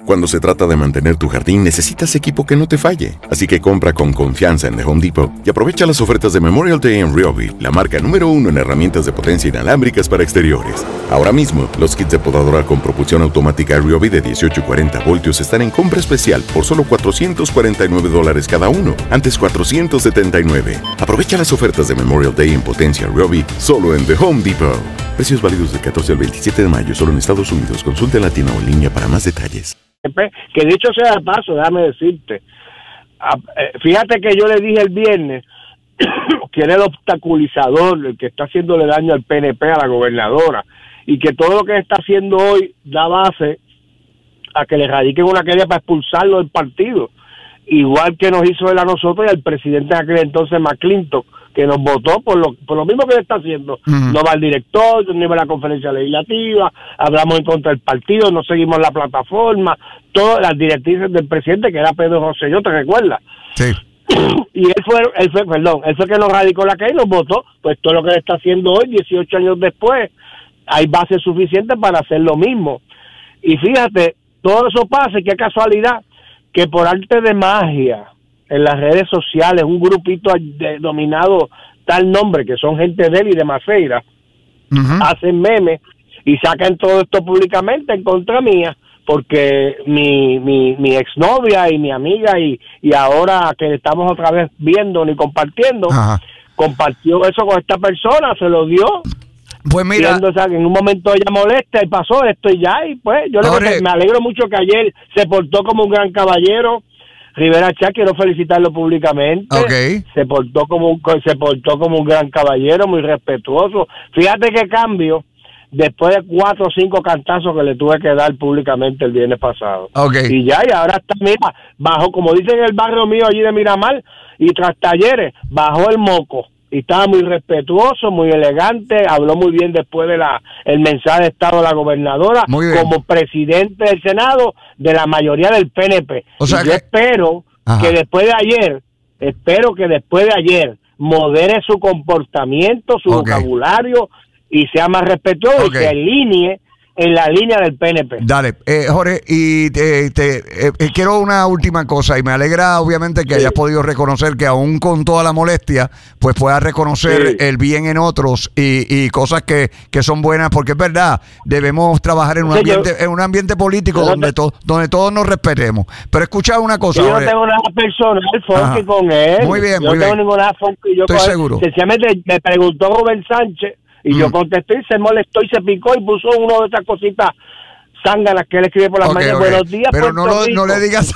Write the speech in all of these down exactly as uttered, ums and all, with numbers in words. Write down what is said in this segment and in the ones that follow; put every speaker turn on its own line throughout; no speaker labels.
Cuando se trata de mantener tu jardín, necesitas equipo que no te falle. Así que compra con confianza en The Home Depot y aprovecha las ofertas de Memorial Day en Ryobi, la marca número uno en herramientas de potencia inalámbricas para exteriores. Ahora mismo, los kits de podadora con propulsión automática Ryobi de dieciocho y cuarenta voltios están en compra especial por solo cuatrocientos cuarenta y nueve dólares cada uno, antes cuatrocientos setenta y nueve. Aprovecha las ofertas de Memorial Day en potencia Ryobi solo en The Home Depot. Precios válidos del catorce al veintisiete de mayo solo en Estados Unidos. Consulte en la tienda o en línea para más detalles.
Que dicho sea de paso, déjame decirte, fíjate que yo le dije el viernes que era el obstaculizador, el que está haciéndole daño al P N P, a la gobernadora, y que todo lo que está haciendo hoy da base a que le radiquen una querella para expulsarlo del partido, igual que nos hizo él a nosotros y al presidente de aquel entonces, McClintock, que nos votó por lo, por lo mismo que él está haciendo. Uh-huh. No va el director, no va a la conferencia legislativa, hablamos en contra del partido, no seguimos la plataforma, todas las directrices del presidente, que era Pedro Rosselló, ¿te recuerdas?
Sí.
Y él fue, él fue, perdón, él fue que nos radicó la calle y nos votó. Pues todo lo que él está haciendo hoy, dieciocho años después, hay base suficiente para hacer lo mismo. Y fíjate, todo eso pasa, y qué casualidad, que por arte de magia, en las redes sociales, un grupito de, dominado tal nombre, que son gente de él y de Maceira, uh-huh. hacen memes y sacan todo esto públicamente en contra mía, porque mi mi, mi exnovia y mi amiga, y, y ahora que estamos otra vez viendo y compartiendo, uh-huh. compartió eso con esta persona, se lo dio.
Pues mira,
viendo, o sea, que en un momento ella molesta y pasó esto y ya, y pues yo le, me alegro mucho que ayer se portó como un gran caballero. Rivera Chat, quiero felicitarlo públicamente.
Okay.
Se portó como un, se portó como un gran caballero, muy respetuoso. Fíjate qué cambio después de cuatro o cinco cantazos que le tuve que dar públicamente el viernes pasado.
Okay.
Y ya, y ahora está, mira, bajo, como dicen en el barrio mío allí de Miramar, y tras talleres, bajó el moco. Y estaba muy respetuoso, muy elegante, habló muy bien después de la el mensaje de Estado de la gobernadora, como presidente del Senado de la mayoría del P N P.
O sea
y yo
que...
espero Ajá. que después de ayer, espero que después de ayer modere su comportamiento, su okay. vocabulario, y sea más respetuoso, okay. y se alinee en la línea del P N P.
Dale, eh, Jorge, y te, te eh, eh, quiero una última cosa, y me alegra obviamente que sí. hayas podido reconocer que aún con toda la molestia, pues puedas reconocer sí. el bien en otros y, y cosas que, que son buenas, porque es verdad, debemos trabajar en un sí, ambiente yo, en un ambiente político donde, to, donde todos nos respetemos. Pero escucha una cosa,
yo
Jorge.
no tengo nada personal funky con él.
Muy bien,
yo
muy
no tengo
bien.
ninguna funky. Yo
Estoy seguro.
Sencillamente me preguntó Rubén Sánchez, y mm. yo contesté y se molestó y se picó y puso uno de esas cositas zánganas que él escribe por las
okay,
mañanas.
Okay.
Buenos días,
pero no, lo, no le digas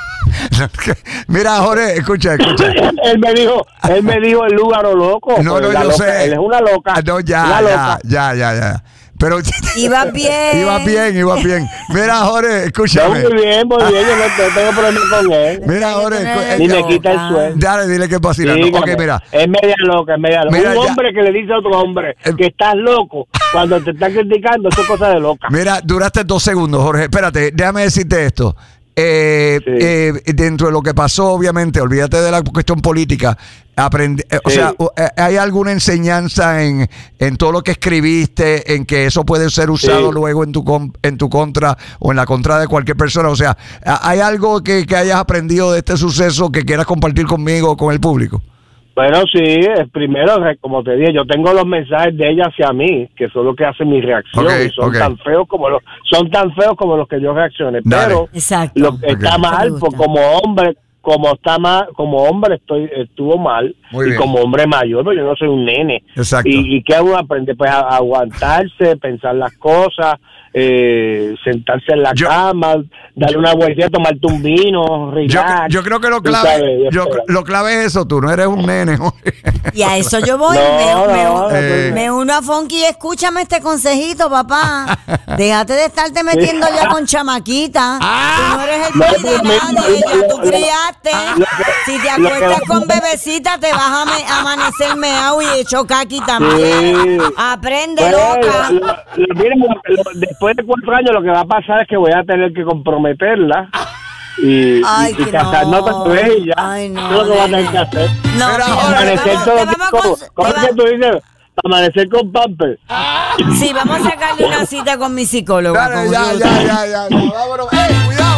Mira, Jorge, escucha, escucha.
él me dijo, él me dijo el lugar loco.
No, no, yo
loca,
sé.
Él es una loca.
No, ya,
una
ya,
loca.
ya, ya, ya. Pero
iba bien.
Iba bien, iba bien. Mira, Jorge, escúchame.
Muy bien, muy bien. Yo no tengo problema con él.
Mira, Jorge.
Ni me quita el sueldo.
Dale, dile que es vacilando.
Sí,
ok, mira.
Es media loca, es media loca.
Mira,
un
ya.
hombre que le dice a otro hombre que estás loco cuando te están criticando, eso es cosa de loca.
Mira, duraste dos segundos, Jorge. Espérate, déjame decirte esto. Eh, sí. eh, dentro de lo que pasó, obviamente, olvídate de la cuestión política. Aprendí, eh, sí. O sea, ¿hay alguna enseñanza en, en todo lo que escribiste, en que eso puede ser usado sí. luego en tu en tu contra o en la contra de cualquier persona? O sea, ¿hay algo que, que hayas aprendido de este suceso que quieras compartir conmigo o con el público?
Bueno, sí, primero, como te dije, yo tengo los mensajes de ella hacia mí, que son los que hacen mi reacción, okay, y son okay. tan feos como los, son tan feos como los que yo reaccioné. Dale. Pero
Exacto.
Lo que está okay. mal, pues, como hombre, como está mal, como hombre estoy, estuvo mal,
Muy
y
bien.
como hombre mayor, pues yo no soy un nene.
Exacto.
Y, y que uno aprende, pues, a, a aguantarse, pensar las cosas, eh, sentarse en la
yo,
cama, darle una vuelta, tomarte un vino, relax.
Yo, yo creo que lo clave, sabes, yo, lo clave es eso, tú no eres un nene.
Y a eso yo voy,
no,
me,
no,
me,
no,
eh. me uno a Funky y escúchame este consejito, papá. Déjate de estarte metiendo ya con chamaquita. Tú no eres el país de nadie, ya tú criaste. Si te acuestas con bebecita, te vas a me, amanecer meao y hecho caqui también. Sí. Aprende,
pues,
loca.
Lo, lo, miren, lo, después de cuatro años lo que va a pasar es que voy a tener que comprometerla y,
Ay,
y, y casarnos
no.
con ella.
Ay, no,
Eso es lo que voy a tener que hacer.
No,
pero,
pero
amanecer
vamos,
todo
vamos
¿Cómo,
con,
¿cómo es que tú dices? Amanecer con Pampers.
Sí, vamos a sacarle una cita con mi psicólogo.
Dale, ya, ya, ya, ya, ya, vámonos. ¡Ey, cuidado!